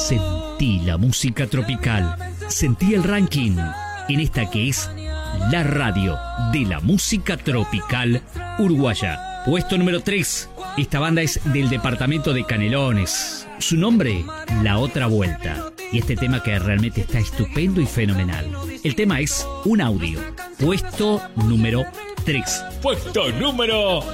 Sentí la música tropical, sentí el ranking en esta que es la radio de la música tropical uruguaya. Puesto número 3. Esta banda es del departamento de Canelones. Su nombre, La Otra Vuelta. Y este tema que realmente está estupendo y fenomenal. El tema es Un Audio. Puesto número 3. Puesto número